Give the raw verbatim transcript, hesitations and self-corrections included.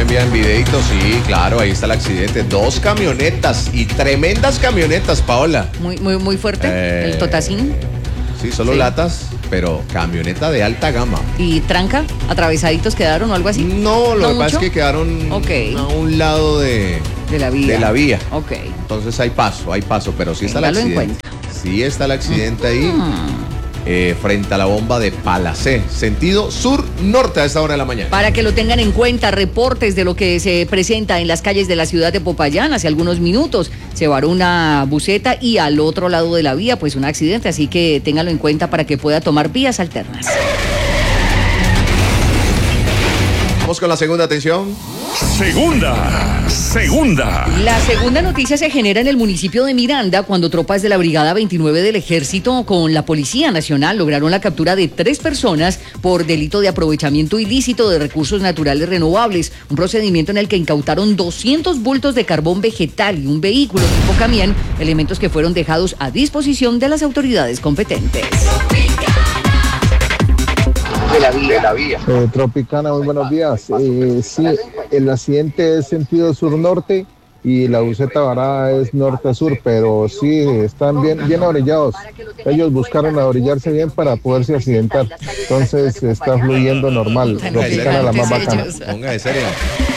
envían videitos, sí, claro, ahí está el accidente. Dos camionetas y tremendas camionetas, Paola. Muy, muy, muy fuerte, Eh, el Totacín. Sí, solo Sí. latas, pero camioneta de alta gama. ¿Y tranca? ¿Atravesaditos quedaron o algo así? No, lo ¿No que pasa es mucho? que quedaron Ok. a un lado de, De la vía. de la vía. Ok. Entonces hay paso, hay paso, pero sí está el Téngalo en accidente. Sí está el accidente ahí, eh, frente a la bomba de Palacé, sentido sur-norte a esta hora de la mañana. Para que lo tengan en cuenta, reportes de lo que se presenta en las calles de la ciudad de Popayán. Hace algunos minutos se varó una buseta y al otro lado de la vía, pues un accidente. Así que ténganlo en cuenta para que pueda tomar vías alternas. Vamos con la segunda atención. Segunda, segunda. La segunda noticia se genera en el municipio de Miranda cuando tropas de la Brigada veintinueve del Ejército con la Policía Nacional lograron la captura de tres personas por delito de aprovechamiento ilícito de recursos naturales renovables, un procedimiento en el que incautaron doscientos bultos de carbón vegetal y un vehículo tipo camión, elementos que fueron dejados a disposición de las autoridades competentes. De la vía. De la vía. Eh, Tropicana, muy buenos días. Eh, sí, el accidente es sentido sur-norte y la buseta varada es norte-sur, pero sí, están bien, bien orillados. Ellos buscaron orillarse bien para poderse accidentar. Entonces está fluyendo normal. Tropicana la más bacana. Ponga de serio.